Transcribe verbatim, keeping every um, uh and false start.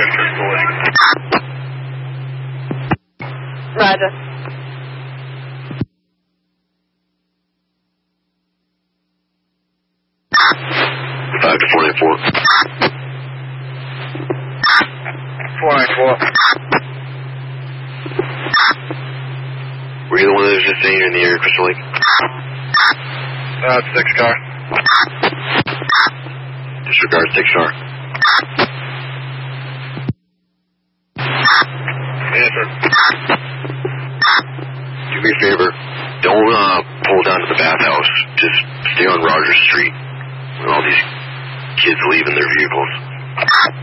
Roger. Five to four nine four. Four nine four. Were you the one that was just sitting in the air, Crystal Lake? Uh, six car. Disregard six car. Yes, sir. Do me a favor. Don't uh, pull down to the bathhouse. Just stay on Rogers Street when all these kids leaving their vehicles.